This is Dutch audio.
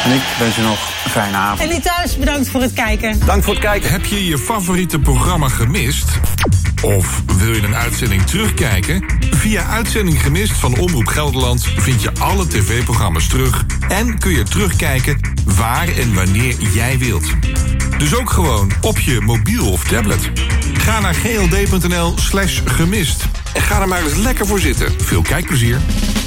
En ik wens je nog een fijne avond. En die thuis, bedankt voor het kijken. Dank voor het kijken. Heb je je favoriete programma gemist? Of wil je een uitzending terugkijken? Via Uitzending Gemist van Omroep Gelderland vind je alle tv-programma's terug en kun je terugkijken waar en wanneer jij wilt. Dus ook gewoon op je mobiel of tablet. Ga naar gld.nl/gemist en ga er maar eens lekker voor zitten. Veel kijkplezier.